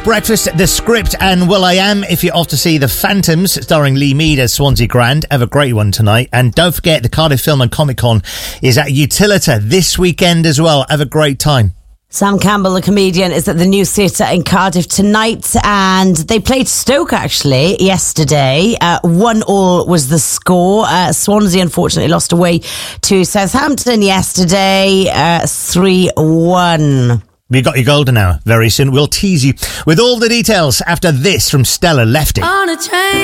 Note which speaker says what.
Speaker 1: Breakfast, The Script and will.i.am. If you're off to see The Phantoms, starring Lee Mead as Swansea Grand, have a great one tonight. And don't forget, the Cardiff Film and Comic Con is at Utilita this weekend as well. Have a great time.
Speaker 2: Sam Campbell, the comedian, is at the New Theatre in Cardiff tonight, and they played Stoke, actually, yesterday. 1-1 was the score. Swansea, unfortunately, lost away to Southampton yesterday, 3-1.
Speaker 1: We've got your golden hour very soon. We'll tease you with all the details after this from Stella Lefty.
Speaker 3: On a train.